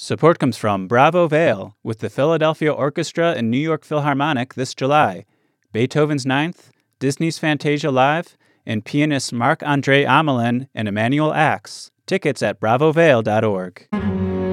Support comes from Bravo Vale with the Philadelphia Orchestra and New York Philharmonic this July, Beethoven's Ninth, Disney's Fantasia Live, and pianists Marc-André Amelin and Emmanuel Ax. Tickets at bravovale.org.